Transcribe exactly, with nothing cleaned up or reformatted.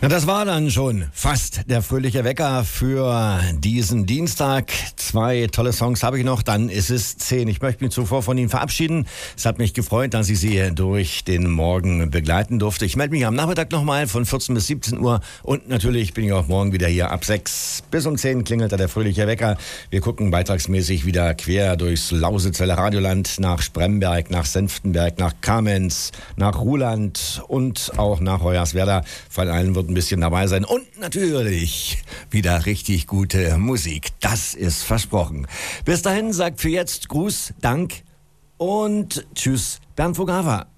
Na, das war dann schon fast der fröhliche Wecker für diesen Dienstag. Zwei tolle Songs habe ich noch, dann ist es zehn. Ich möchte mich zuvor von Ihnen verabschieden. Es hat mich gefreut, dass ich Sie durch den Morgen begleiten durfte. Ich melde mich am Nachmittag nochmal von vierzehn bis siebzehn Uhr und natürlich bin ich auch morgen wieder hier ab sechs. Bis um zehn klingelt da der fröhliche Wecker. Wir gucken beitragsmäßig wieder quer durchs Lausitzer Radioland nach Spremberg, nach Senftenberg, nach Kamenz, nach Ruhland und auch nach Hoyerswerda. Von allen wird ein bisschen dabei sein und natürlich wieder richtig gute Musik. Das ist versprochen. Bis dahin sagt für jetzt Gruß, Dank und Tschüss, Bernd Vogava.